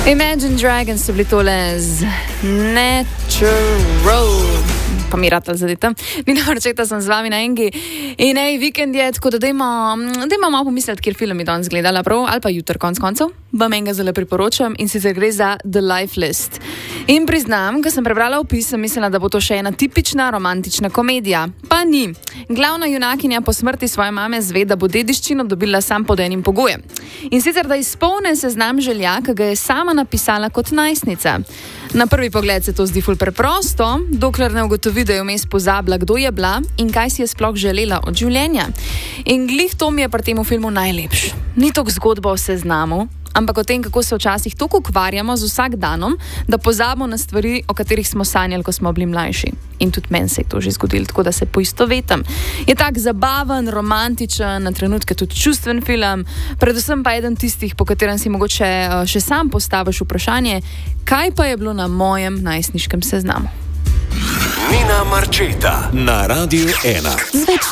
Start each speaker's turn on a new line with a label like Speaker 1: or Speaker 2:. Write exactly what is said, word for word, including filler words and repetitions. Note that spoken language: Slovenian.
Speaker 1: Imagine Dragons so bili tole z Natural. Pa mi rad zadeta. Nina Marčeta sem z vami na Engi. In ej, vikend je, tako da dajmo, dajmo malo pomisliti, kjer film je danes gledala prav, ali pa jutr konc koncev. Vam enega zelo priporočam in sicer gre za The Life List. In priznam, ko sem prebrala opis, sem mislila, da bo to še ena tipična romantična komedija. Pa ni. Glavna junakinja po smrti svoje mame zve, da bo dediščino dobila sam pod enim pogojem. In sicer, da izpolne seznam želja, ki ga je sama napisala kot najstnica. Na prvi pogled se to zdi ful preprosto, dokler ne ugotovi, da je vmes pozabila, kdo je bila in kaj si je sploh želela od življenja. In glih to mi je pri tem filmu najlepš. Ni toliko zgodba o seznamu, ampak o tem, kako se včasih toliko ukvarjamo z vsak danom, da pozabimo na stvari, o katerih smo sanjali, ko smo bili mlajši. In tudi meni se je to že zgodilo, tako da se poistovetim. Je tak zabaven, romantičen, na trenutke tudi čustven film, predvsem pa eden tistih, po katerem si mogoče še sam postaviš vprašanje, kaj pa je bilo na mojem najstniškem seznamu.
Speaker 2: Nina Marčeta na Radiu ena.